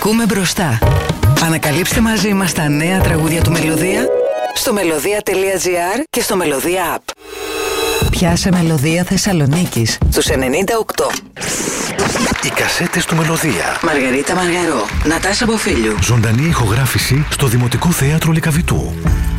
Ακούμε μπροστά. Ανακαλύψτε μαζί μας τα νέα τραγούδια του Μελωδία στο melodia.gr και στο Melodia App. Πιάσε Μελωδία Θεσσαλονίκης στους 98. Οι κασέτες του Μελωδία. Μαργαρίτα Μαργαρό, Νατάσα Μποφίλιου. Ζωντανή ηχογράφηση στο Δημοτικό Θέατρο Λυκαβητού.